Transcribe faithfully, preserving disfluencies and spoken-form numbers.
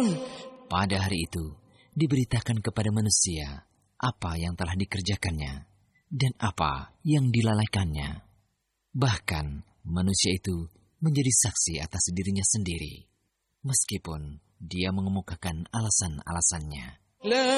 Pada hari itu, diberitakan kepada manusia apa yang telah dikerjakannya dan apa yang dilalaikannya. Bahkan, manusia itu menjadi saksi atas dirinya sendiri, meskipun dia mengemukakan alasan-alasannya.